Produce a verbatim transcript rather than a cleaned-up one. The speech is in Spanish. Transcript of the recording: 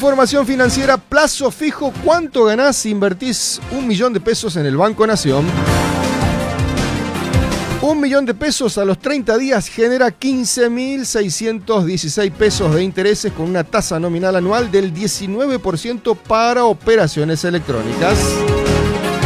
Información financiera, plazo fijo. ¿Cuánto ganás si invertís un millón de pesos en el Banco Nación? Un millón de pesos a los treinta días genera quince mil seiscientos dieciséis pesos de intereses con una tasa nominal anual del diecinueve por ciento para operaciones electrónicas.